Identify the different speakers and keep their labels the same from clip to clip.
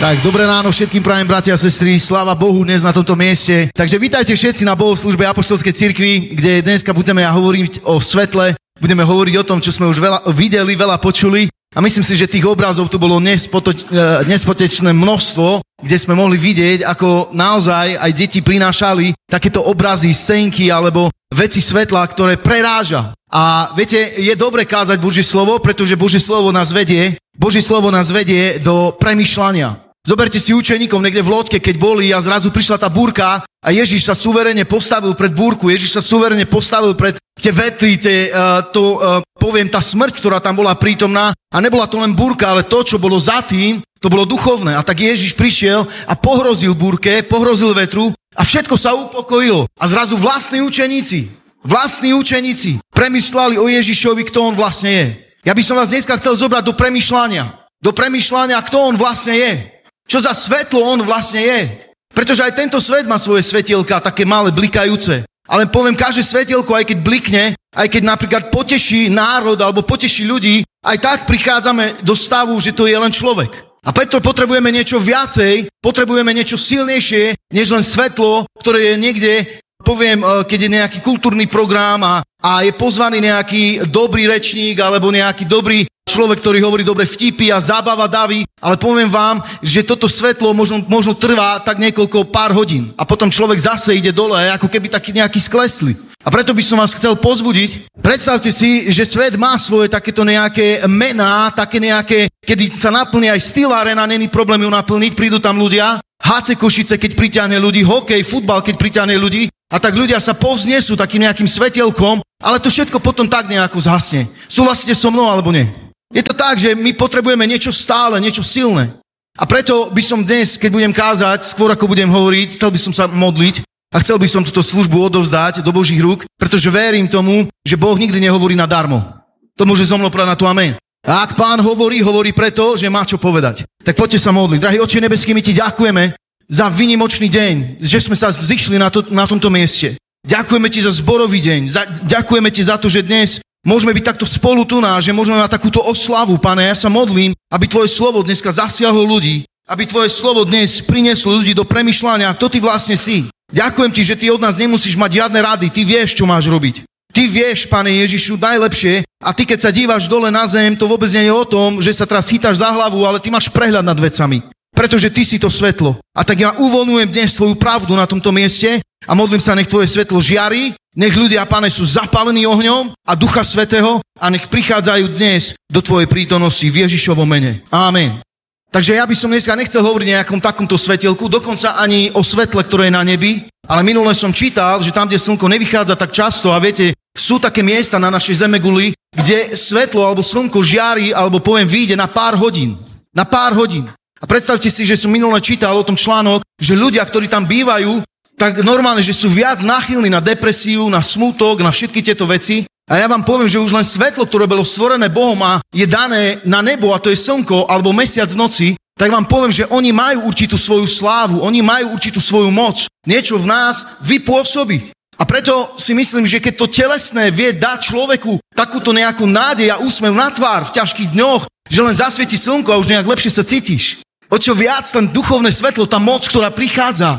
Speaker 1: Tak, dobré ráno všetkým prajem, bratia a sestry, sláva Bohu dnes na tomto mieste. Takže vítajte všetci na bohoslúžbe Apoštolskej cirkvi, kde dneska budeme hovoriť o svetle, budeme hovoriť o tom, čo sme už veľa videli, veľa počuli. A myslím si, že tých obrazov tu bolo nespotečné množstvo, kde sme mohli vidieť, ako naozaj aj deti prinášali takéto obrazy, scénky alebo veci svetla, ktoré preráža. A viete, je dobre kázať Božie slovo, pretože Božie slovo nás vedie do premýšľania. Zoberte si učeníkov niekde v lodke, keď boli a zrazu prišla tá búrka a Ježiš sa suverene postavil pred búrku, Ježiš sa suverene postavil pred tie vetry, tá smrť, ktorá tam bola prítomná a nebola to len búrka, ale to, čo bolo za tým, to bolo duchovné. A tak Ježiš prišiel a pohrozil búrke, pohrozil vetru a všetko sa upokojilo. A zrazu vlastní učeníci premysleli o Ježišovi, kto on vlastne je. Ja by som vás dneska chcel zobrať do premýšľania, kto on vlastne je. Čo za svetlo on vlastne je. Pretože aj tento svet má svoje svetielka, také malé, blikajúce. Ale poviem, každé svetielko, aj keď blikne, aj keď napríklad poteší národ alebo poteší ľudí, aj tak prichádzame do stavu, že to je len človek. A preto potrebujeme niečo viacej, potrebujeme niečo silnejšie, než len svetlo, ktoré je niekde, poviem, keď je nejaký kultúrny program a je pozvaný nejaký dobrý rečník alebo nejaký dobrý človek, ktorý hovorí dobre vtipy a zábava daví, ale poviem vám, že toto svetlo možno trvá tak niekoľko pár hodín a potom človek zase ide dole, ako keby taký nejaký sklesli. A preto by som vás chcel pozbudiť. Predstavte si, že svet má svoje takéto nejaké mená, také nejaké, kedy sa naplní aj Steel Arena, není problém ju naplniť, prídu tam ľudia, HC Košice, keď priťahne ľudí, hokej, futbal, keď priťahne ľudí, a tak ľudia sa povznesú takým nejakým svetielkom, ale to všetko potom tak nejako zhasne. Súhlasíte so mnou alebo nie? Je to tak, že my potrebujeme niečo stále, niečo silné. A preto by som dnes, keď budem kázať, skôr ako budem hovoriť, chcel by som sa modliť a chcel by som túto službu odovzdať do Božích rúk, pretože verím tomu, že Boh nikdy nehovorí nadarmo. To môže so mnou povedať na to amen. A ak Pán hovorí preto, že má čo povedať. Tak poďte sa modliť. Drahý Otče nebeský, my ti ďakujeme za výnimočný deň, že sme sa zišli na tomto mieste. Ďakujeme ti za zborový deň. Ďakujeme ti za to, že dnes môžeme byť takto spolu tu že môžeme mať takúto oslavu, Pane. Ja sa modlím, aby tvoje slovo dneska zasiahlo ľudí, aby tvoje slovo dnes prinieslo ľudí do premýšľania, kto ty vlastne si. Ďakujem ti, že ty od nás nemusíš mať žiadne rady, ty vieš, čo máš robiť. Ty vieš, Pane Ježišu, najlepšie a ty, keď sa díváš dole na zem, to vôbec nie je o tom, že sa teraz chytáš za hlavu, ale ty máš prehľad nad vecami. Pretože ty si to svetlo. A tak ja uvoľňujem dnes tvoju pravdu na tomto mieste a modlím sa, nech tvoje svetlo žiari, nech ľudia, Pane, sú zapálení ohňom a Ducha Svätého a nech prichádzajú dnes do tvojej prítomnosti v Ježišovom mene. Amen. Takže ja by som dneska nechcel hovoriť o nejakom takomto svetielku, dokonca ani o svetle, ktoré je na nebi, ale minule som čítal, že tam, kde slnko nevychádza tak často a viete, sú také miesta na našej zemeguli, kde svetlo alebo slnko žiari, alebo poviem, vyjde na pár hodín. Na pár hodín. A predstavte si, že som minule čítal o tom článok, že ľudia, ktorí tam bývajú, tak normálne, že sú viac náchylní na depresiu, na smútok, na všetky tieto veci. A ja vám poviem, že už len svetlo, ktoré bolo stvorené Bohom a je dané na nebo, a to je slnko alebo mesiac v noci, tak vám poviem, že oni majú určitú svoju slávu, oni majú určitú svoju moc, niečo v nás vypôsobiť. A preto si myslím, že keď to telesné vie dať človeku takúto nejakú nádej a úsmev na tvár v ťažkých dňoch, že len zasvieti slnko a už nejak lepšie sa cítiš. O čo viac ten duchovné svetlo, tá moc, ktorá prichádza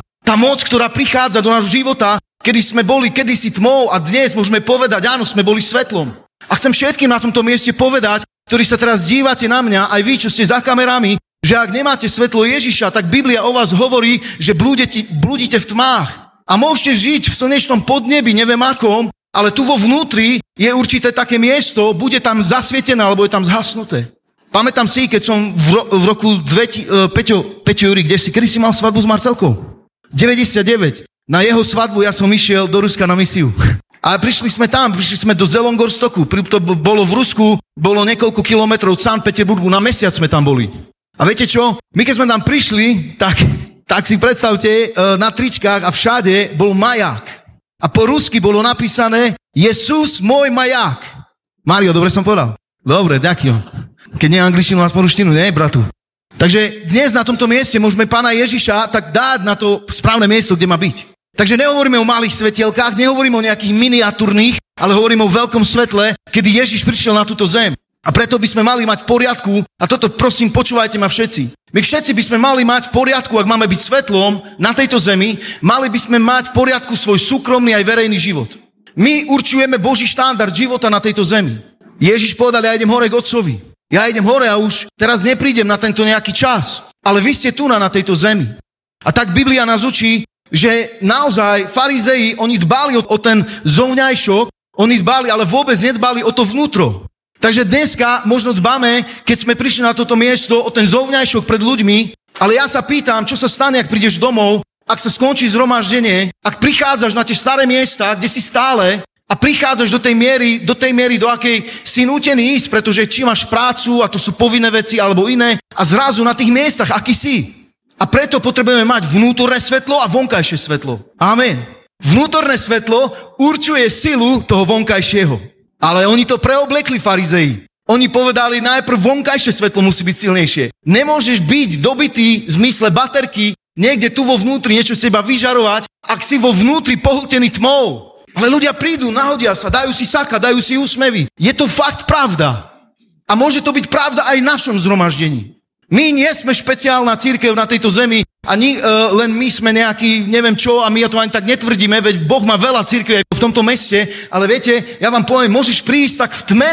Speaker 1: do nášho života, kedy sme boli kedysi tmou a dnes môžeme povedať, áno, sme boli svetlom. A chcem všetkým na tomto mieste povedať, ktorí sa teraz dívate na mňa, aj vy, čo ste za kamerami, že ak nemáte svetlo Ježiša, tak Biblia o vás hovorí, že blúdite v tmách. A môžete žiť v slnečnom podnebi, neviem akom, ale tu vo vnútri je určité také miesto, bude tam zasvietené, alebo je tam zhasnuté. Pamätám si, keď som v roku Peťo Juri, kedy si mal svadbu s Marcelkou? 99. Na jeho svadbu ja som išiel do Ruska na misiu. A prišli sme do Zelongorstoku. To bolo v Rusku, bolo niekoľko kilometrov od Sankt Peterburgu, na mesiac sme tam boli. A viete čo? My keď sme tam prišli, tak si predstavte, na tričkách a všade bol maják. A po rusky bolo napísané Jesus môj maják. Mario, dobre som povedal? Dobre, ďakujem. Keď nie angličtinu, aspoň ruštinu, nie, bratu? Takže dnes na tomto mieste môžeme Pána Ježiša tak dať na to správne miesto, kde má byť. Takže nehovoríme o malých svetielkách, nehovoríme o nejakých miniatúrnych, ale hovoríme o veľkom svetle, kedy Ježiš prišiel na túto zem. A preto by sme mali mať v poriadku, a toto prosím, počúvajte ma všetci. My všetci by sme mali mať v poriadku, ak máme byť svetlom na tejto zemi, mali by sme mať v poriadku svoj súkromný aj verejný život. My určujeme Boží štandard života na tejto zemi. Ježiš povedal, ja idem hore k Otcovi. Ja idem hore a už teraz neprídem na tento nejaký čas. Ale vy ste tu na tejto zemi. A tak Biblia nás učí, že naozaj farizei, oni dbali o ten zovňajšok, oni dbali, ale vôbec nedbali o to vnútro. Takže dneska možno dbáme, keď sme prišli na toto miesto, o ten zovňajšok pred ľuďmi, ale ja sa pýtam, čo sa stane, ak prídeš domov, ak sa skončí zhromaždenie, ak prichádzaš na tie staré miesta, kde si stále a prichádzaš do tej miery, do akej si nútený ísť, pretože či máš prácu a to sú povinné veci alebo iné a zrazu na tých miestach, aký si. A preto potrebujeme mať vnútorné svetlo a vonkajšie svetlo. Amen. Vnútorné svetlo určuje silu toho vonkajšieho. Ale oni to preoblekli, farizei. Oni povedali, najprv vonkajšie svetlo musí byť silnejšie. Nemôžeš byť dobitý v zmysle baterky, niekde tu vo vnútri niečo z teba vyžarovať, ak si vo vnútri pohltený tmou. Ale ľudia prídu, nahodia sa, dajú si saka, dajú si úsmevy. Je to fakt pravda. A môže to byť pravda aj v našom zhromaždení. My nie sme špeciálna cirkev na tejto zemi, ani len my sme nejaký, neviem čo, a my to ani tak netvrdíme, veď Boh má veľa cirkví v tomto meste, ale viete, ja vám poviem, môžeš prísť tak v tme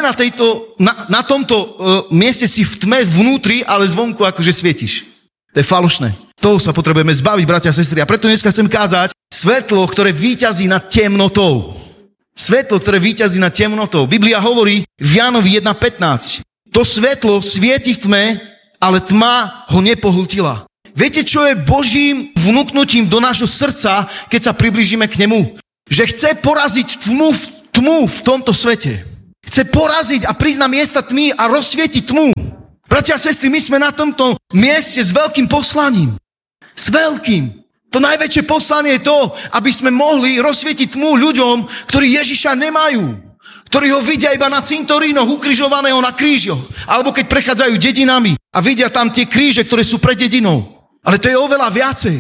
Speaker 1: na tomto mieste si v tme vnútri, ale zvonku akože svietiš. To je falošné. Toho sa potrebujeme zbaviť, bratia a sestry. A preto dneska chcem kázať svetlo, ktoré víťazí nad temnotou. Svetlo, ktoré víťazí nad temnotou. Biblia hovorí v Jánovi 1.15. To svetlo svieti v tme, ale tma ho nepohltila. Viete, čo je Božím vnúknutím do nášho srdca, keď sa priblížime k nemu? Že chce poraziť tmu v tomto svete. Chce poraziť a prísť na miesta tmy a rozsvietiť tmu. Bratia a sestry, my sme na tomto mieste s veľkým poslaním. S veľkým. To najväčšie poslanie je to, aby sme mohli rozsvietiť tmu ľuďom, ktorí Ježiša nemajú. Ktorí ho vidia iba na cintorínoch, ukrižovaného na krížoch. Alebo keď prechádzajú dedinami a vidia tam tie kríže, ktoré sú pred dedinou. Ale to je oveľa viacej.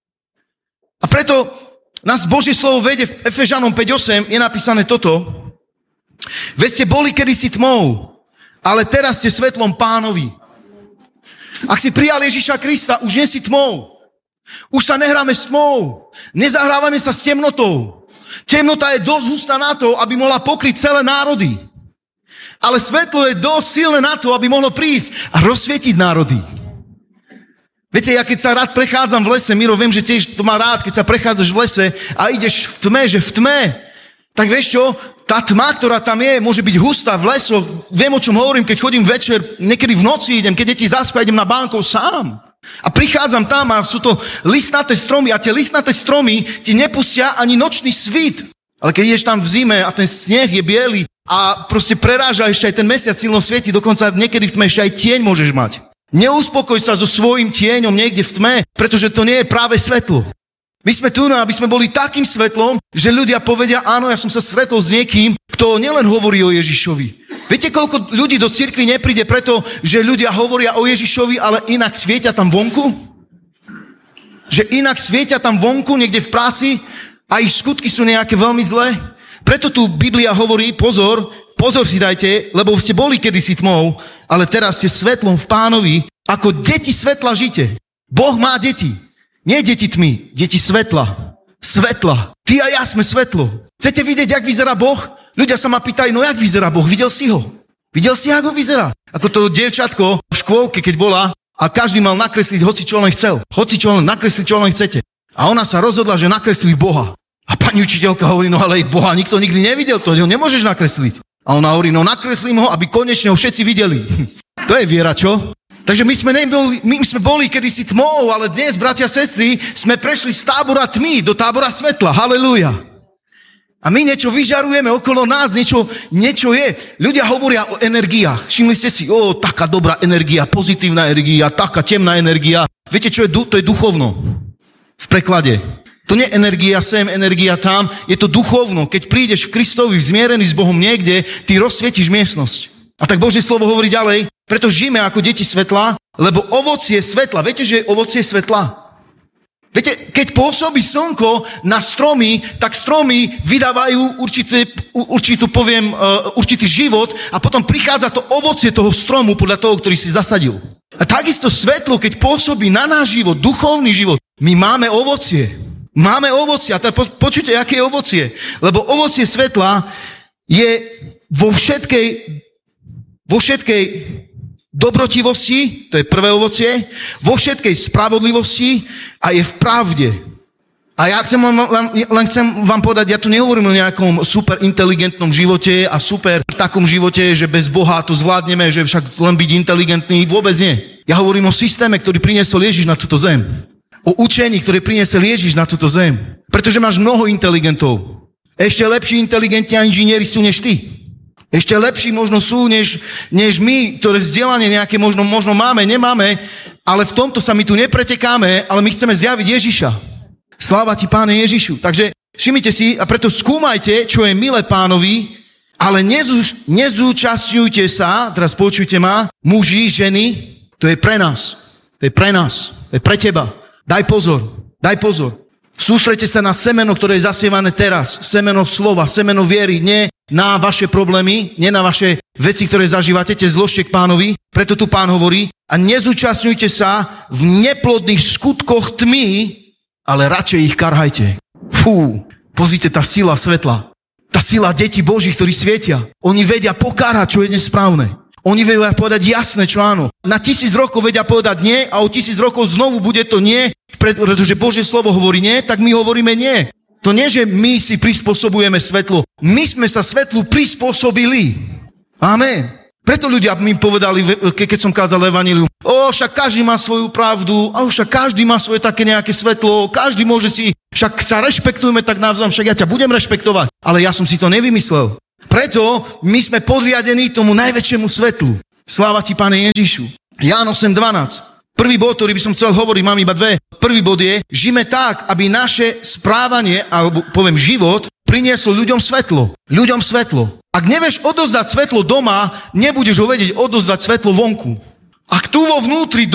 Speaker 1: A preto nás Božie slovo vedie v Efežanom 5.8, je napísané toto. Veď ste boli kedysi tmou, ale teraz ste svetlom Pánovi. Ak si prijal Ježiša Krista, už nie si tmou. Už sa nehráme s tmou. Nezahrávame sa s temnotou. Temnota je dosť hustá na to, aby mohla pokryť celé národy. Ale svetlo je dosť silné na to, aby mohlo prísť a rozsvietiť národy. Viete, ja keď sa rád prechádzam v lese, Miro, viem, že tiež to má rád, keď sa prechádzaš v lese a ideš v tme, že v tme, tak vieš čo, tá tma, ktorá tam je, môže byť hustá v lesoch. Viem, o čom hovorím, keď chodím večer, niekedy v noci idem, keď deti zaspia, idem na bánkov sám. A prichádzam tam a sú to listnaté stromy a tie listnaté stromy ti nepustia ani nočný svit. Ale keď ideš tam v zime a ten sneh je biely a proste preráža ešte aj ten mesiac silno svieti, dokonca niekedy v tme ešte aj tieň môžeš mať. Neuspokoj sa so svojím tieňom niekde v tme, pretože to nie je práve svetlo. My sme tu, aby sme boli takým svetlom, že ľudia povedia, áno, ja som sa stretol s niekým, kto nielen hovorí o Ježišovi. Viete, koľko ľudí do cirkvi nepríde preto, že ľudia hovoria o Ježišovi, ale inak svietia tam vonku? Že inak svietia tam vonku, niekde v práci a ich skutky sú nejaké veľmi zlé? Preto tu Biblia hovorí, pozor si dajte, lebo ste boli kedysi tmou, ale teraz ste svetlom v Pánovi, ako deti svetla žite. Boh má deti. Nie deti tmy, deti svetla. Svetla. Ty a ja sme svetlo. Chcete vidieť, jak vyzerá Boh? Ľudia sa ma pýtajú, no jak vyzerá Boh? Videl si ho? Videl si, ako vyzerá? Ako to dievčatko v škôlke, keď bola a každý mal nakresliť hoci čo len chcel. Hoci čo len nakresliť, čo len chcete. A ona sa rozhodla, že nakreslí Boha. A pani učiteľka hovorí, no ale Boha nikto nikdy nevidel, to ho nemôžeš nakresliť. A ona hovorí, no nakreslím ho, aby konečne ho všetci videli. To je viera, čo? Takže my sme boli kedysi tmou, ale dnes, bratia a sestry, sme prešli z tábora tmy do tábora svetla. Halelúja. A my niečo vyžarujeme okolo nás, niečo je. Ľudia hovoria o energiách. Všimli ste si, taká dobrá energia, pozitívna energia, taká temná energia. Viete, čo je? To je duchovno. V preklade. To nie je energia sem, energia tam, je to duchovno. Keď prídeš v Kristovi zmierený s Bohom niekde, ty rozsvietíš miestnosť. A tak Božie slovo hovorí ďalej, preto žijeme ako deti svetla, lebo ovocie svetla, viete, že je ovocie svetla? Viete, keď pôsobí slnko na stromy, tak stromy vydávajú určitý život a potom prichádza to ovocie toho stromu podľa toho, ktorý si zasadil. A takisto svetlo, keď pôsobí na náš život, duchovný život, my máme ovocie. Máme ovocie. A počujte, aké je ovocie. Lebo ovocie svetla je vo všetkej dobrotivosti, to je prvé ovocie, vo všetkej spravodlivosti a je v pravde. A ja chcem vám povedať, ja tu nehovorím o nejakom super inteligentnom živote a super takom živote, že bez Boha to zvládneme, že však len byť inteligentný, vôbec nie. Ja hovorím o systéme, ktorý priniesol Ježiš na túto zem. O učení, ktoré priniesol Ježiš na túto zem. Pretože máš mnoho inteligentov. Ešte lepší inteligentní inžinieri sú než ty. Ešte lepší možno sú, než my, ktoré vzdelanie nejaké možno máme, nemáme, ale v tomto sa my tu nepretekáme, ale my chceme zjaviť Ježiša. Sláva ti, Páne Ježišu. Takže všimnite si a preto skúmajte, čo je milé Pánovi, ale nezúčastňujte sa, teraz počujte ma, muži, ženy, to je pre nás. To je pre nás. To je pre teba. Daj pozor. Sústreďte sa na semeno, ktoré je zasievané teraz. Semeno slova, semeno viery, nie na vaše problémy, nie na vaše veci, ktoré zažívate, zložte k Pánovi. Preto tu Pán hovorí a nezúčastňujte sa v neplodných skutkoch tmy, ale radšej ich karhajte. Pozrite tá sila svetla. Tá sila detí Božích, ktorí svietia. Oni vedia pokárať, čo je nesprávne. Oni vedia povedať jasné, čo áno. Na 1000 rokov vedia povedať nie a o 1000 rokov znovu bude to nie, pretože Božie slovo hovorí nie, tak my hovoríme nie. To nie, že my si prispôsobujeme svetlo. My sme sa svetlu prispôsobili. Amen. Preto ľudia mi povedali, keď som kázal evanjelium, však každý má svoju pravdu, však každý má svoje také nejaké svetlo, každý môže si, však sa rešpektujeme tak navzájom, však ja ťa budem rešpektovať. Ale ja som si to nevymyslel. Preto my sme podriadení tomu najväčšiemu svetlu. Sláva ti, Pane Ježišu. Ján 8:12. Prvý bod, ktorý by som chcel hovoriť, mám iba dve. Prvý bod je, žijeme tak, aby naše správanie, alebo poviem život, prinieslo ľuďom svetlo. Ľuďom svetlo. Ak nevieš odozdať svetlo doma, nebudeš ho vedieť odozdať svetlo vonku. Ak tu vo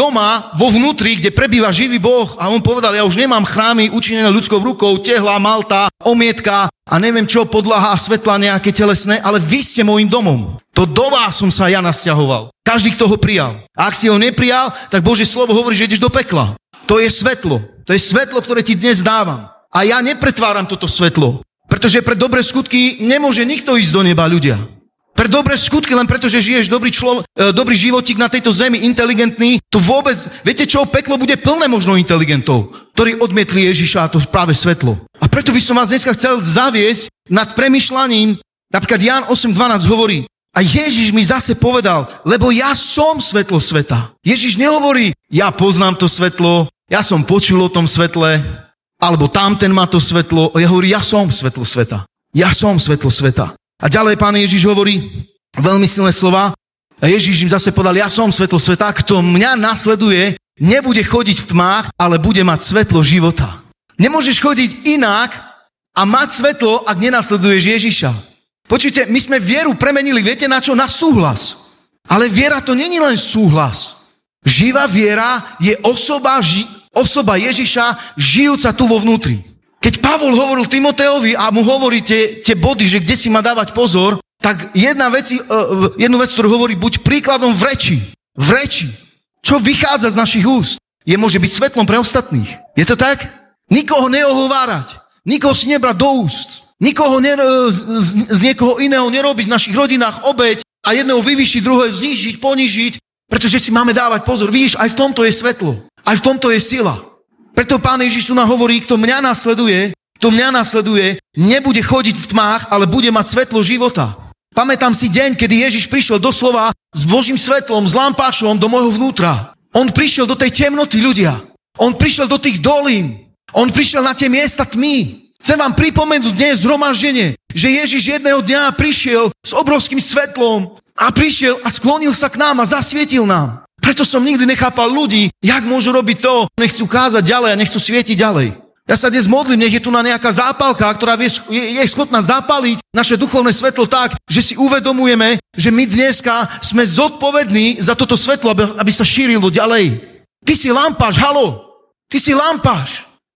Speaker 1: vnútri, kde prebýva živý Boh, a on povedal, ja už nemám chrámy učinené ľudskou rukou, tehla, malta, omietka a neviem čo, podlaha a svetla nejaké telesné, ale vy ste môjim domom. To do vás som sa ja nasťahoval. Každý, kto ho prijal. A ak si ho neprijal, tak Božie slovo hovorí, že ideš do pekla. To je svetlo. To je svetlo, ktoré ti dnes dávam. A ja nepretváram toto svetlo, pretože pre dobré skutky nemôže nikto ísť do neba, ľudia. Pre dobré skutky, len preto, že žiješ dobrý životík na tejto zemi, inteligentný, to vôbec, viete čo, peklo bude plné možno inteligentov, ktorí odmietli Ježiša a to práve svetlo. A preto by som vás dneska chcel zaviesť nad premýšľaním, napríklad Ján 8:12 hovorí, a Ježiš mi zase povedal, lebo ja som svetlo sveta. Ježiš nehovorí, ja poznám to svetlo, ja som počul o tom svetle, alebo tamten má to svetlo, ja hovorím, ja som svetlo sveta. Ja som svetlo sveta. A ďalej Pán Ježiš hovorí veľmi silné slova. A Ježiš im zase povedal, ja som svetlo sveta, kto mňa nasleduje, nebude chodiť v tmách, ale bude mať svetlo života. Nemôžeš chodiť inak a mať svetlo, ak nenasleduješ Ježiša. Počujte, my sme vieru premenili, viete na čo? Na súhlas. Ale viera to není len súhlas. Živá viera je osoba Ježiša žijúca tu vo vnútri. Keď Pavol hovoril Timoteovi a mu hovorí tie body, že kde si má dávať pozor, tak jednu vec, ktorú hovorí, buď príkladom v reči. V reči. Čo vychádza z našich úst, môže byť svetlom pre ostatných. Je to tak? Nikoho neohovárať. Nikoho si nebrať do úst. Nikoho z niekoho iného nerobiť v našich rodinách obeť a jedného vyvyšiť, druhého znížiť, ponížiť, pretože si máme dávať pozor. Vidíš, aj v tomto je svetlo. Aj v tomto je sila. Preto Pán Ježiš tu nám hovorí, kto mňa nasleduje, nebude chodiť v tmách, ale bude mať svetlo života. Pamätám si deň, kedy Ježiš prišiel doslova s Božím svetlom, s lampášom do môjho vnútra. On prišiel do tej temnoty, ľudia. On prišiel do tých dolín. On prišiel na tie miesta tmy. Chcem vám pripomenúť dnes zhromaždenie, že Ježiš jedného dňa prišiel s obrovským svetlom a prišiel a sklonil sa k nám a zasvietil nám. Preto som nikdy nechápal ľudí, jak môžu robiť to, nechcú kázať ďalej a nechcú svietiť ďalej. Ja sa dnes modlím, nech je tu na nejaká zápalka, ktorá je schopná zapáliť naše duchovné svetlo tak, že si uvedomujeme, že my dneska sme zodpovední za toto svetlo, aby sa šírilo ďalej. Ty si lampáš, halo! Ty si lampáš.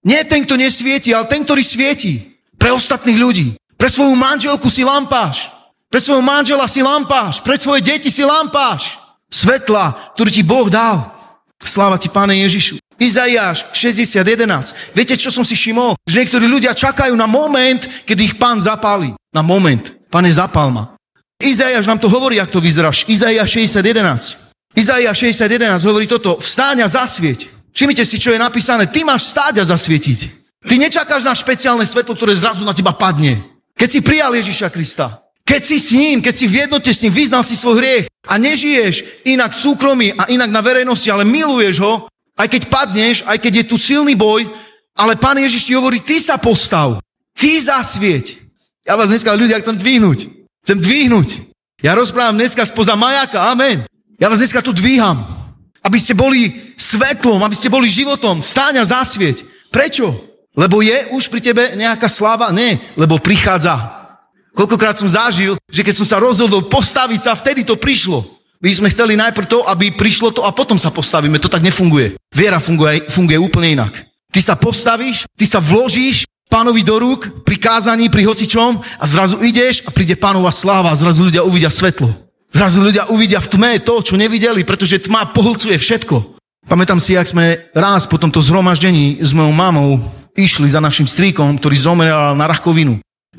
Speaker 1: Nie ten, kto nesvieti, ale ten, ktorý svieti. Pre ostatných ľudí. Pre svoju manželku si lampáš. Pre svojho manžela si lampáš. Pre svoje deti si lampáš. Svetla, ktorý ti Boh dal. Sláva ti, Pane Ježišu. Izaiáš 60:11. Viete, čo som si všimol? Že niektorí ľudia čakajú na moment, kedy ich Pán zapáli. Na moment. Pane, zapál ma. Izaiáš nám to hovorí, jak to vyzeráš. Izaiáš 60:11. Izaiáš 60:11 hovorí toto. Vstáň a zasvieť. Všimnite si, čo je napísané. Ty máš stáť a zasvietiť. Ty nečakáš na špeciálne svetlo, ktoré zrazu na teba padne. Keď si prijal Ježiša Krista, keď si s ním, keď si v jednote s ním, vyznal si svoj hriech a nežiješ inak v súkromí a inak na verejnosti, ale miluješ ho, aj keď padneš, aj keď je tu silný boj, ale Pán Ježiš ti hovorí, ty sa postav, ty zasvieť. Ja vás dneska, ľudia, chcem dvihnúť. Chcem dvihnúť. Ja rozprávam dneska spoza majáka, amen. Ja vás dneska tu dvíham. Aby ste boli svetlom, aby ste boli životom. Stáň a zasvieť. Prečo? Lebo je už pri tebe nejaká sláva? Nie, lebo prichádza. Koľkokrát som zažil, že keď som sa rozhodol postaviť sa, vtedy to prišlo. My sme chceli najprv to, aby prišlo to a potom sa postavíme. To tak nefunguje. Viera funguje úplne inak. Ty sa postavíš, ty sa vložíš Pánovi do rúk pri kázaní, pri hocičom a zrazu ideš a príde Pánova sláva a zrazu ľudia uvidia svetlo. Zrazu ľudia uvidia v tme to, čo nevideli, pretože tma pohlcuje všetko. Pamätám si, jak sme raz po tomto zhromaždení s mojou mamou išli za našim strýkom, ktorý zomieral na rakovinu.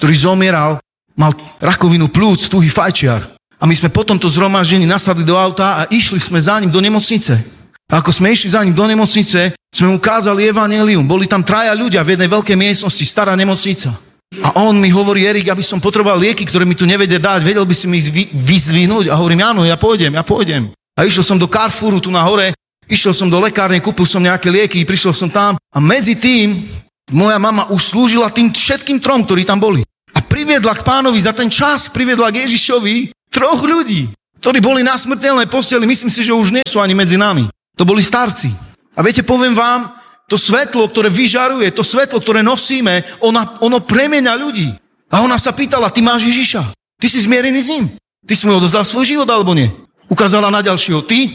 Speaker 1: Mal rakovinu plúc, tuhý fajčiar. A my sme po tomto zhromaždení nasadli do auta a išli sme za ním do nemocnice. A ako sme išli za ním do nemocnice, sme mu ukázali evanjelium. Boli tam 3 ľudia v jednej veľkej miestnosti, stará nemocnica. A on mi hovorí, Erik, aby som potreboval lieky, ktoré mi tu nevedie dať, vedel by si mi ich vyzdvihnúť? A hovorím, áno, ja pôjdem. A išiel som do Carrefouru tu na hore, išiel som do lekárne, kúpil som nejaké lieky, prišiel som tam a medzi tým moja mama už slúžila tým všetkým 3, ktorí tam boli. A priviedla k Pánovi za ten čas, priviedla k Ježišovi 3 ľudí, ktorí boli na smrteľnej posteli, myslím si, že už nie sú ani medzi nami. To boli starci. A viete, poviem vám, to svetlo, ktoré vyžaruje, to svetlo, ktoré nosíme, ono premenia ľudí. A ona sa pýtala, ty máš Ježiša? Ty si zmierený s ním? Ty si mu odozdal svoj život, alebo nie? Ukázala na ďalšieho. Ty,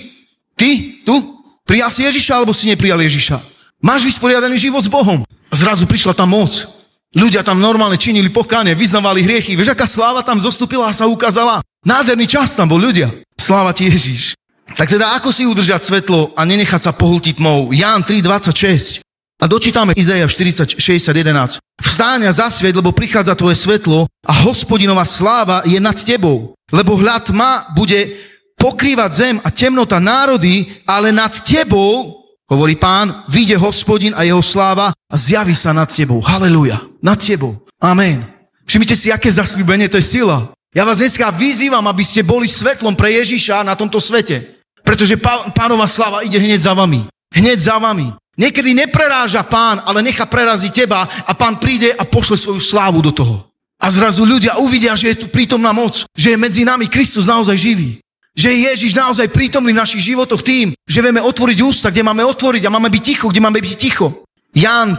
Speaker 1: tu, prijal si Ježiša, alebo si neprijal Ježiša? Máš vysporiadaný život s Bohom? A zrazu prišla tá moc. Ľudia tam normálne činili pokánie, vyznávali hriechy. Vieš, aká sláva tam zostúpila a sa ukázala? Nádherný čas tam bol, ľudia. Sláva ti Ježiš. Tak teda ako si udržať svetlo a nenechať sa pohltiť tmou? Ján 3:26. A dočítame Izaiáš 60:11. Vstáň a zasvieť, lebo prichádza tvoje svetlo a Hospodinová sláva je nad tebou. Lebo hľad tma bude pokrývať zem a temnota národy, ale nad tebou, hovorí Pán, vyjde Hospodin a jeho sláva a zjaví sa nad tebou. Halelúja. Nad tebou. Amen. Všimnite si, aké zasľúbenie, to je sila. Ja vás dneska vyzývam, aby ste boli svetlom pre Ježiša na tomto svete. Pretože Pánova sláva ide hneď za vami. Hneď za vami. Niekedy nepreráža Pán, ale nechá preraziť teba a Pán príde a pošle svoju slávu do toho. A zrazu ľudia uvidia, že je tu prítomná moc, že je medzi nami Kristus naozaj živý. Že je Ježiš naozaj prítomný v našich životoch tým, že vieme otvoriť ústa, kde máme otvoriť a máme byť ticho, kde máme byť ticho. Ján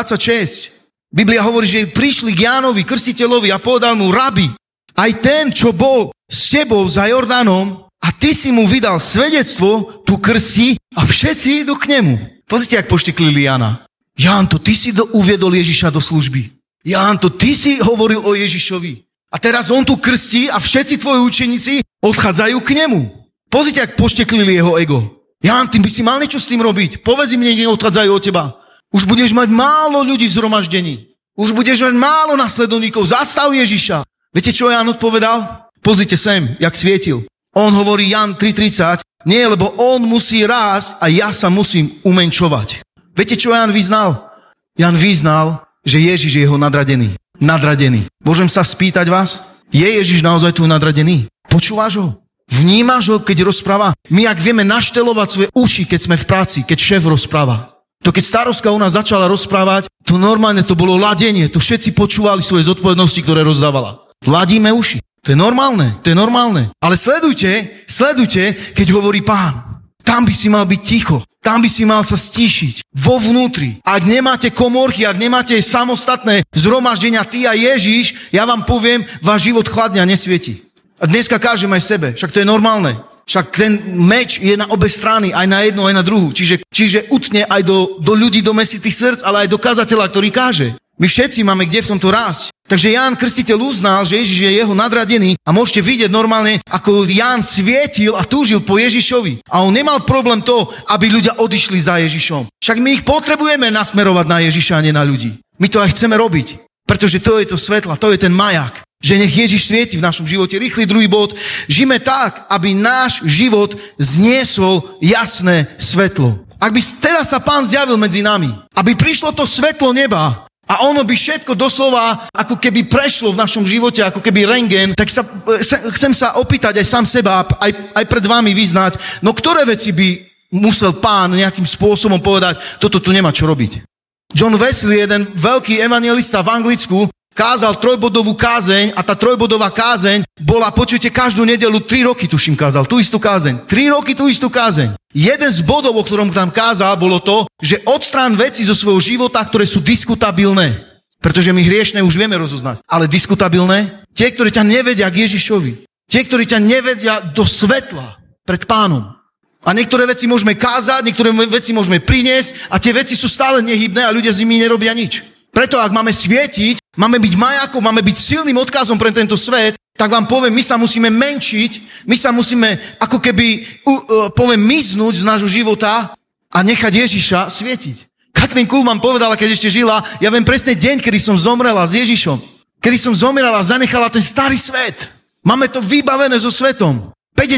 Speaker 1: 3:26. Biblia hovorí, že prišli k Jánovi, krstiteľovi a povedal mu, rabi, aj ten, čo bol s tebou za Jordánom, a ty si mu vydal svedectvo, tu krstí a všetci idú k nemu. Pozrite, jak pošteklili Jana. Ján, to ty si uviedol Ježiša do služby. Ján, to ty si hovoril o Ježišovi. A teraz on tu krstí a všetci tvoji učeníci odchádzajú k nemu. Pozrite, jak pošteklili jeho ego. Ján, ty by si mal niečo s tým robiť. Povedz im, nech odchádzajú od teba. Už budeš mať málo ľudí v zhromaždení. Už budeš mať málo nasledovníkov. Zastav Ježiša. Viete, čo Ján odpovedal? Pozrite sem, jak svietil. On hovorí Ján 3:30, nie, lebo on musí rásť a ja sa musím umenšovať. Viete, čo Ján vyznal? Ján vyznal, že Ježiš je jeho nadradený. Nadradený. Môžem sa spýtať vás? Je Ježiš naozaj tvoj nadradený? Počúvaš ho? Vnímaš ho, keď rozpráva? My, ak vieme naštelovať svoje uši, keď sme v práci, keď šéf rozpráva. To keď starostka u nás začala rozprávať, to normálne to bolo ladenie. To všetci počúvali svoje zodpovednosti, ktoré rozdávala. Ladíme uši. To je normálne. Ale sledujte, keď hovorí Pán. Tam by si mal byť ticho. Tam by si mal sa stíšiť. Vo vnútri. Ak nemáte komórky, ak nemáte samostatné zhromaždenia ty a Ježiš, ja vám poviem, váš život chladne a nesvieti. A dneska kážem aj sebe. Však to je normálne. Však ten meč je na obe strany, aj na jednu, aj na druhú. Čiže utne aj do ľudí, do mesitých srdc, ale aj do kazateľa, ktorý káže. My všetci máme kde v tomto rásť. Takže Ján Krstiteľ uznal, že Ježiš je jeho nadradený a môžete vidieť normálne, ako Ján svietil a túžil po Ježišovi. A on nemal problém to, aby ľudia odišli za Ježišom. Však my ich potrebujeme nasmerovať na Ježiša a nie na ľudí. My to aj chceme robiť, pretože to je to svetlo, to je ten majak. Že nech Ježiš svieti v našom živote. Rýchly druhý bod. Žijeme tak, aby náš život zniesol jasné svetlo. Ak by teraz sa Pán zjavil medzi nami, aby prišlo to svetlo neba a ono by všetko doslova ako keby prešlo v našom živote, ako keby rentgen, tak chcem sa opýtať aj sám seba, aj pred vami vyznať, no ktoré veci by musel Pán nejakým spôsobom povedať, toto tu nemá čo robiť. John Wesley, jeden veľký evangelista v Anglicku, kázal trojbodovú kázeň a tá trojbodová kázeň bola, počujte, každú nedeľu 3 roky, tuším, kázal tú istú kázeň. 3 roky tú istú kázeň. Jeden z bodov, o ktorom tam kázal, bolo to, že odstrán veci zo svojho života, ktoré sú diskutabilné. Pretože my hriešne už vieme rozoznať. Ale diskutabilné, tie, ktorí ťa nevedia k Ježišovi. Tie, ktorí ťa nevedia do svetla pred Pánom. A niektoré veci môžeme kázať, niektoré veci môžeme priniesť a tie veci sú stále nehybné a ľudia s nimi nerobia nič. Preto, ak máme svietiť, máme byť majakom, máme byť silným odkazom pre tento svet, tak vám poviem, my sa musíme menšiť, my sa musíme ako keby, miznúť z nášho života a nechať Ježiša svietiť. Katrin Kuhlman povedala, keď ešte žila, ja viem presne deň, kedy som zomrela s Ježišom. Kedy som zomrela a zanechala ten starý svet. Máme to vybavené so svetom.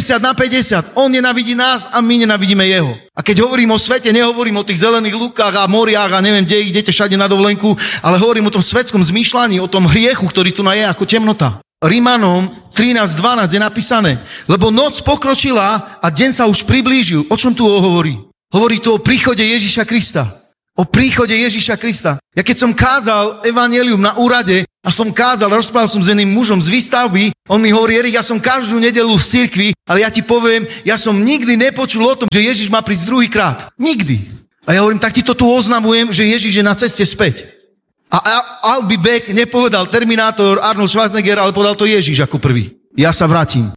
Speaker 1: 50/50. On nenávidí nás a my nenávidíme jeho. A keď hovorím o svete, nehovorím o tých zelených lúkach a moriach a neviem, kde idete všade na dovolenku, ale hovorím o tom svetskom zmýšľaní, o tom hriechu, ktorý tu je ako temnota. Rímanom 13:12 je napísané, lebo noc pokročila a deň sa už priblížil. O čom tu hovorí? Hovorí to o príchode Ježiša Krista. O príchode Ježiša Krista. Ja keď som kázal evanjelium na úrade a som kázal, rozprával som s jedným mužom z výstavby, on mi hovorí, Erik, ja som každú nedeľu v cirkvi, ale ja ti poviem, ja som nikdy nepočul o tom, že Ježiš má prísť druhýkrát. Nikdy. A ja hovorím, tak ti to tu oznamujem, že Ježiš je na ceste späť. A I'll be back nepovedal Terminátor Arnold Schwarzenegger, ale povedal to Ježiš ako prvý. Ja sa vrátim.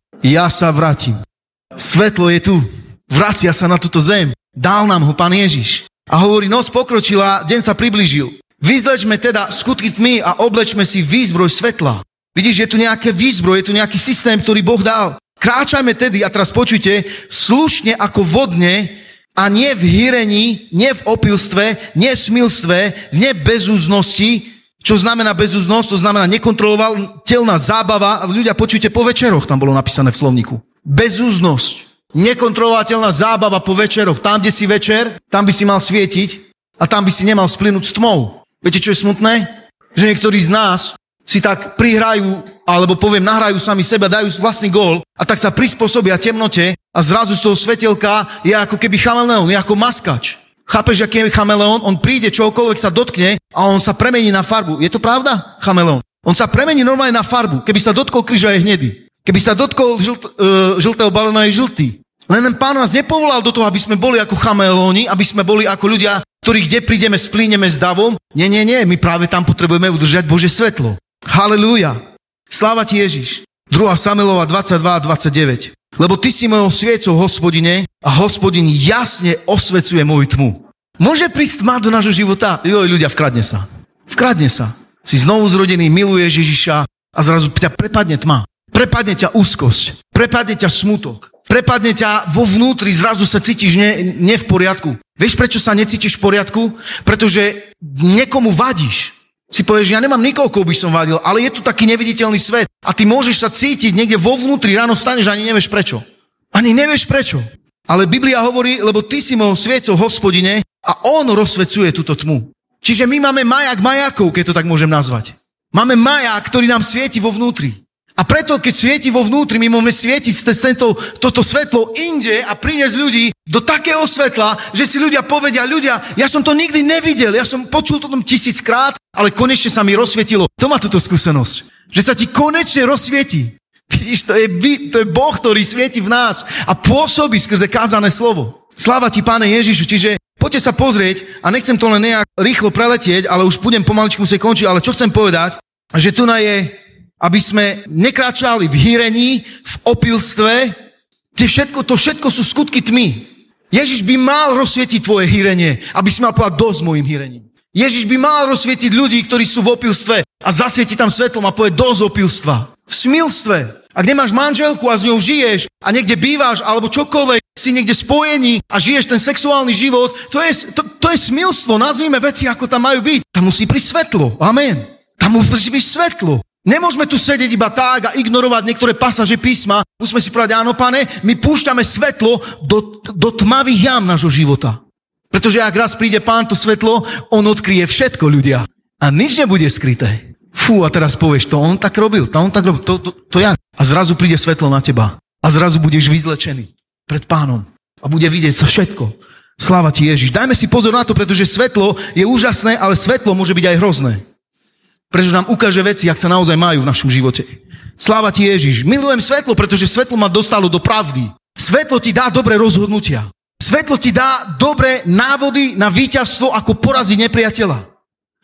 Speaker 1: Svetlo je tu. Vracia sa na túto zem. Dal nám ho Pán Ježiš. A hovorí, noc pokročila, deň sa priblížil. Vyzlečme teda skutky tmy a oblečme si výzbroj svetla. Vidíš, je tu nejaké výzbroj, je tu nejaký systém, ktorý Boh dal. Kráčajme tedy, a teraz počujte, slušne ako vodne a nie v hýrení, nie v opilstve, nie v smilstve, nie v bezúznosti. Čo znamená bezúznosť? To znamená nekontrolovateľná zábava. A ľudia, počujte, po večeroch, tam bolo napísané v slovníku. Bezúznosť. Nekontrolovateľná zábava po večeroch. Tam, kde si večer, tam by si mal svietiť a tam by si nemal splynúť s tmou. Viete, čo je smutné? Že niektorí z nás si tak prihrajú, alebo nahrajú sami seba, dajú vlastný gól a tak sa prispôsobia temnote a zrazu z toho svetelka je ako keby chameleón, je ako maskač. Chápeš, aký je chameleón? On príde, čokoľvek sa dotkne a on sa premení na farbu. Je to pravda? Chameleón. On sa premení normálne na farbu. Keby sa dotkol kríža, je hnedý. Keby sa dotkol žltého balóna, je žltý. Len Pán nás nepovolal do toho, aby sme boli ako chameleóni, aby sme boli ako ľudia, ktorí kde prídeme, splíneme s davom. Nie, my práve tam potrebujeme udržať Božie svetlo. Halelúja. Sláva ti Ježiš. 2. Samuelova 22:29. Lebo ty si mojou sviecou, Hospodine, a Hospodin jasne osvecuje moju tmu. Môže prísť tma do nášho života? Ľudia, vkradne sa. Si znovu zrodený, miluješ Ježiša a zrazu ťa prepadne tma. Prepadne ťa úzkosť. Prepadne ťa smutok. Prepadne ťa vo vnútri, zrazu sa cítiš nie v poriadku. Vieš, prečo sa necítiš v poriadku? Pretože niekomu vadíš. Si povieš, ja nemám nikoho, koho by som vadil, ale je tu taký neviditeľný svet a ty môžeš sa cítiť niekde vo vnútri, ráno vstaneš a ani nevieš prečo. Ale Biblia hovorí, lebo ty si mojou sviecou, Hospodine, a on rozsvecuje túto tmu. Čiže my máme majakov, keď to tak môžem nazvať. Máme majak, ktorý nám svieti vo vnútri. A preto, keď svieti vo vnútri, my môžeme svietiť toto svetlo inde a priniesť ľudí do takého svetla, že si ľudia povedia, ja som to nikdy nevidel, ja som počul to 1000-krát, ale konečne sa mi rozsvietilo. To má túto skúsenosť, že sa ti konečne rozsvieti. Vidíš, to je Boh, ktorý svieti v nás a pôsobí skrze kázané slovo. Sláva ti, Páne Ježišu, čiže poďte sa pozrieť a nechcem to len nejak rýchlo preletieť, ale už budem pomaličku musieť končiť, ale čo chcem povedať, že tu je, aby sme nekráčali v hýrení, v opilstve, To všetko sú skutky tmy. Ježiš by mal rozsvietiť tvoje hýrenie, aby si mal povedať dosť s mojím hýrením. Ježiš by mal rozsvietiť ľudí, ktorí sú v opilstve a zasvietiť tam svetlom a povedať dosť opilstva. V smilstve. Ak nemáš manželku a s ňou žiješ a niekde bývaš alebo čokoľvek, si niekde spojení a žiješ ten sexuálny život, to je smilstvo. Nazvime veci, ako tam majú byť. Tam musí prísť svetlo. Amen. Tam musí byť svetlo. Nemôžeme tu sedieť iba tak a ignorovať niektoré pasáže písma. Musíme si povedať, áno, Pane, my púšťame svetlo do tmavých jam nášho života. Pretože ak raz príde Pán to svetlo, on odkryje všetko, ľudia. A nič nebude skryté. Fú, a teraz povieš, to on tak robil, to jak? A zrazu príde svetlo na teba. A zrazu budeš vyzlečený pred Pánom. A bude vidieť sa všetko. Sláva ti Ježiš. Dajme si pozor na to, pretože svetlo je úžasné, ale svetlo môže byť aj hrozné. Pretože nám ukáže veci, jak sa naozaj majú v našom živote. Sláva ti Ježiš. Milujem svetlo, pretože svetlo ma dostalo do pravdy. Svetlo ti dá dobré rozhodnutia. Svetlo ti dá dobré návody na víťazstvo, ako poraziť nepriateľa.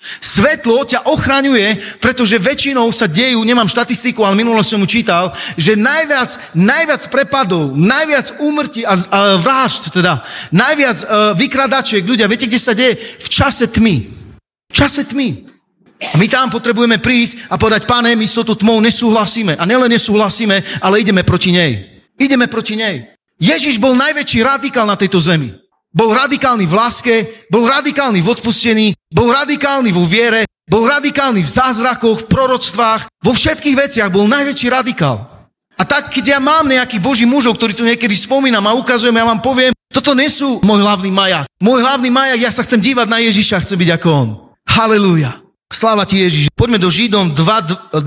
Speaker 1: Svetlo ťa ochraňuje, pretože väčšinou sa dejú, nemám štatistiku, ale minulo som mu čítal, že najviac prepadov, najviac úmrtí a vražd, teda najviac vykradačiek, ľudia, viete, kde sa deje? V čase tmy. V čase tmy. A my tam potrebujeme prísť a povedať, Pane, my s touto tmou nesúhlasíme. A nielen nesúhlasíme, ale ideme proti nej. Ideme proti nej. Ježiš bol najväčší radikál na tejto zemi. Bol radikálny v láske, bol radikálny v odpustení, bol radikálny vo viere, bol radikálny v zázrakoch, v proroctvách, vo všetkých veciach bol najväčší radikál. A tak, keď ja mám nejakých božích mužov, ktorí tu niekedy spomínam a ukazujem, ja vám poviem, toto nie sú môj hlavný majak. Môj hlavný majak, ja sa chcem dívať na Ježiša, chcem byť ako on. Halelúja. Sláva ti Ježiš. Poďme do Židom 12.2.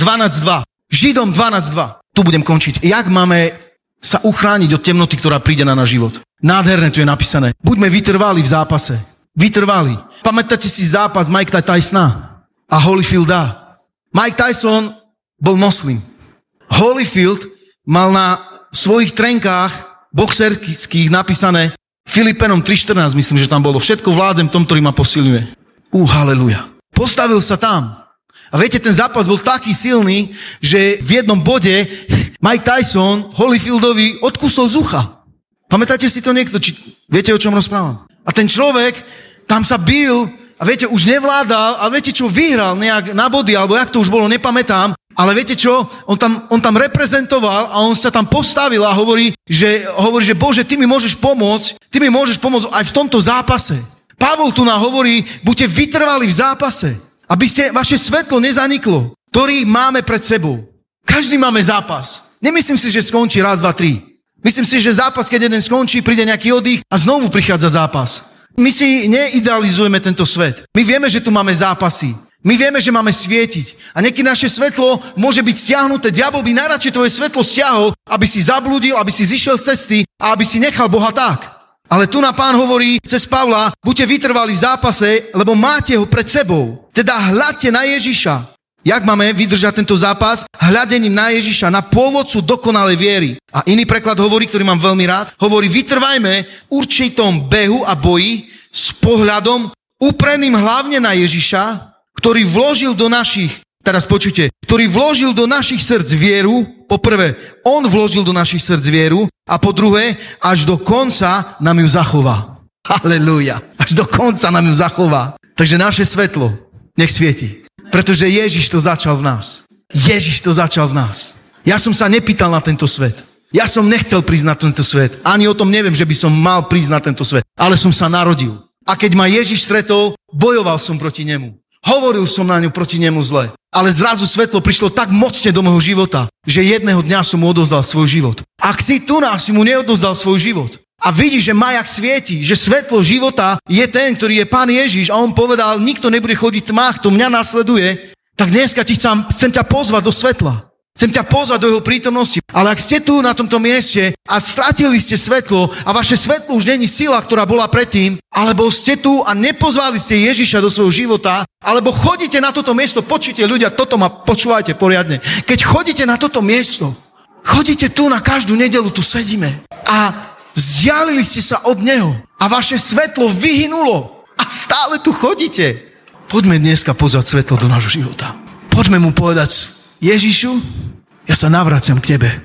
Speaker 1: Židom 12.2. Tu budem končiť. Jak máme sa uchrániť od temnoty, ktorá príde na náš život? Nádherné tu je napísané. Buďme vytrvali v zápase. Vytrvali. Pamätáte si zápas Mike Tysona a Holyfielda? Mike Tyson bol moslim. Holyfield mal na svojich trenkách boxerských napísané Filipenom 3.14, myslím, že tam bolo. Všetko vládzem tom, ktorý ma posilňuje. Halleluja. Postavil sa tam. A viete, ten zápas bol taký silný, že v jednom bode Mike Tyson Holyfieldovi odkusol z ucha. Pamätáte si to niekto? Či viete, o čom rozprávam? A ten človek tam sa bil a viete, už nevládal, ale viete čo, vyhral nejak na body, alebo jak to už bolo, nepamätám. Ale viete čo, on tam reprezentoval a on sa tam postavil a hovorí, že Bože, ty mi môžeš pomôcť aj v tomto zápase. Pavol tu nám hovorí, buďte vytrvali v zápase, aby vaše svetlo nezaniklo, ktorý máme pred sebou. Každý máme zápas. Nemyslím si, že skončí raz, dva, tri. Myslím si, že zápas, keď jeden skončí, príde nejaký oddych a znovu prichádza zápas. My si neidealizujeme tento svet. My vieme, že tu máme zápasy. My vieme, že máme svietiť. A niekedy naše svetlo môže byť stiahnuté. Diabol by najradšej tvoje svetlo stiahol, aby si zablúdil, aby si zišiel z cesty a aby si nechal Boha tak. Ale tu na Pán hovorí cez Pavla, buďte vytrvali v zápase, lebo máte ho pred sebou. Teda hľadte na Ježiša. Jak máme vydržať tento zápas? Hľadením na Ježiša, na pôvodcu dokonalej viery. A iný preklad hovorí, ktorý mám veľmi rád, hovorí, vytrvajme v určitom behu a boji s pohľadom upreným hlavne na Ježiša, ktorý vložil do našich srdc vieru. Poprvé, on vložil do našich srdc vieru a po druhé, až do konca nám ju zachová. Halelúja. Až do konca nám ju zachová. Takže naše svetlo nech svieti. Pretože Ježiš to začal v nás. Ježiš to začal v nás. Ja som sa nepýtal na tento svet. Ja som nechcel prísť na tento svet. Ani o tom neviem, že by som mal prísť na tento svet. Ale som sa narodil. A keď ma Ježiš stretol, bojoval som proti nemu. Hovoril som na ňu proti nemu zle. Ale zrazu svetlo prišlo tak mocne do môjho života, že jedného dňa som mu odozdal svoj život. Ak si tu nás, si mu neodozdal svoj život. A vidíš, že majak svieti, že svetlo života je ten, ktorý je Pán Ježiš a on povedal, nikto nebude chodiť v tmách, to mňa nasleduje, tak dneska chcem ťa pozvať do svetla. Chcem ťa pozvať do jeho prítomnosti. Ale ak ste tu na tomto mieste a stratili ste svetlo a vaše svetlo už není sila, ktorá bola predtým, alebo ste tu a nepozvali ste Ježiša do svojho života, alebo chodíte na toto miesto, počujte ľudia, toto ma počúvajte poriadne. Keď chodíte na toto miesto, chodíte tu na každú nedeľu, tu sedíme a vzdialili ste sa od neho a vaše svetlo vyhynulo a stále tu chodíte. Poďme dneska pozvať svetlo do nášho života. Poďme mu povedať, Ježišu, ja sa navraciam k tebe.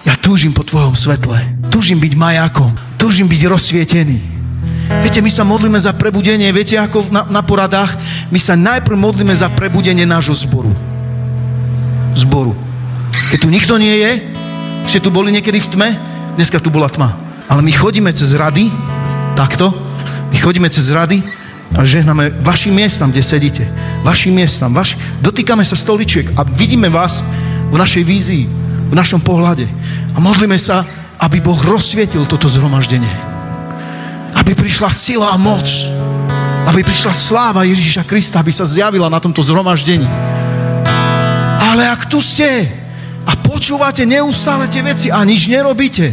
Speaker 1: Ja túžim po tvojom svetle. Túžim byť majákom. Túžim byť rozsvietený. Viete, my sa modlíme za prebudenie. Viete, ako na poradách? My sa najprv modlíme za prebudenie nášho zboru. Keď tu nikto nie je, ste tu boli niekedy v tme, dneska tu bola tma. Ale my chodíme cez rady, takto, my chodíme cez rady a žehname vašim miestam, kde sedíte. Vašim miestam, dotýkame sa stoličiek a vidíme vás v našej vízii, v našom pohľade. A modlíme sa, aby Boh rozsvietil toto zhromaždenie. Aby prišla sila a moc. Aby prišla sláva Ježiša Krista, aby sa zjavila na tomto zhromaždení. Ale ak tu ste a počúvate neustále tie veci a nič nerobíte,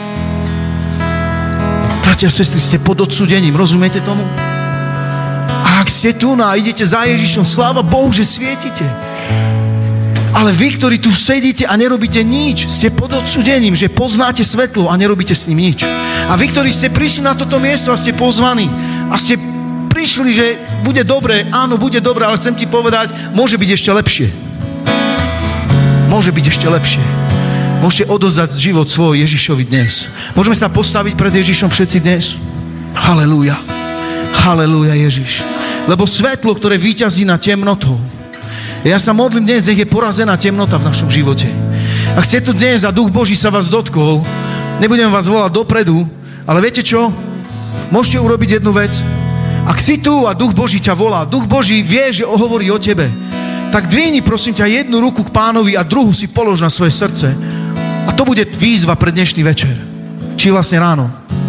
Speaker 1: bratia a sestry, ste pod odsúdením, rozumiete tomu? A ak ste tu a idete za Ježišom, sláva Bohu, že svietite. Ale vy, ktorí tu sedíte a nerobíte nič, ste pod odsúdením, že poznáte svetlo a nerobíte s ním nič. A vy, ktorí ste prišli na toto miesto a ste pozvaní a ste prišli, že bude dobre, áno, bude dobre, ale chcem ti povedať, môže byť ešte lepšie. Môže byť ešte lepšie. Môžete odozdať život svoj Ježišovi dnes. Môžeme sa postaviť pred Ježišom všetci dnes? Halelúja. Halelúja, Ježiš. Lebo svetlo, ktoré víťazí nad temnotou. Ja sa modlím dnes, nech je porazená temnota v našom živote. Ak ste tu dnes a Duch Boží sa vás dotkol, nebudem vás volať dopredu, ale viete čo? Môžete urobiť jednu vec. Ak si tu a Duch Boží ťa volá, Duch Boží vie, že hovorí o tebe, tak dvihni, prosím ťa, jednu ruku k Pánovi a druhú si polož na svoje srdce. A to bude výzva pre dnešný večer. Či vlastne ráno.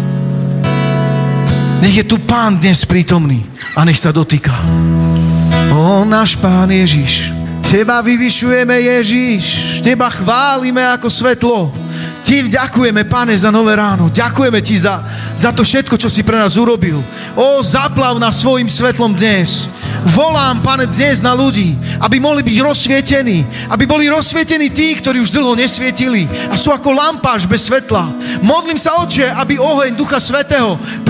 Speaker 1: Nech je tu Pán dnes prítomný a nech sa dotýka. Ó, náš Pán Ježiš, Teba vyvyšujeme, Ježiš, Teba chválime ako svetlo. Ti ďakujeme, Pane, za nové ráno. Ďakujeme Ti za to všetko, čo si pre nás urobil. Ó, zaplav nás svojim svetlom dnes. Volám, Pane, dnes na ľudí, aby mohli byť rozsvietení. Aby boli rozsvietení tí, ktorí už dlho nesvietili a sú ako lampáš bez svetla. Modlím sa, Otče, aby oheň Ducha Svätého